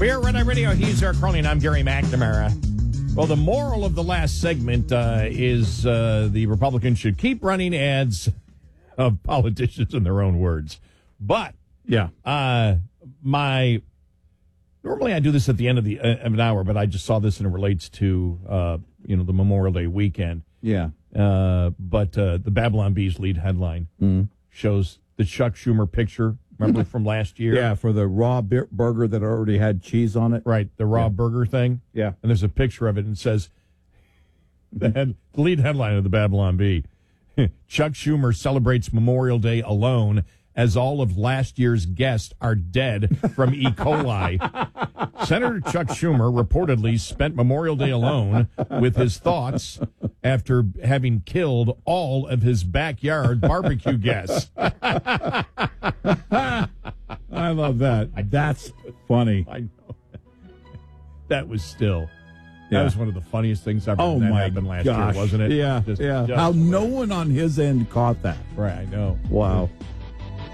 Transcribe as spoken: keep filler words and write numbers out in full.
We're Red Eye Radio. He's Eric Crowley, and I'm Gary McNamara. Well, the moral of the last segment uh, is uh, the Republicans should keep running ads of politicians in their own words. But yeah, uh, my normally I do this at the end of the uh, of an hour, but I just saw this and it relates to uh, you know the Memorial Day weekend. Yeah. Uh, but uh, the Babylon Bee's lead headline mm. shows the Chuck Schumer picture. Remember from last year? Yeah, for the raw bir- burger that already had cheese on it. Right, the raw yeah. burger thing. Yeah. And there's a picture of it and it says, the, head, the lead headline of the Babylon Bee, Chuck Schumer celebrates Memorial Day alone as all of last year's guests are dead from E. coli. Senator Chuck Schumer reportedly spent Memorial Day alone with his thoughts after having killed all of his backyard barbecue guests. I love that. That's funny. I know. That was still, that yeah. was one of the funniest things I've oh that my happened last gosh. year, wasn't it? Yeah, Just, yeah. just How no one on his end caught that. Right, I know. Wow.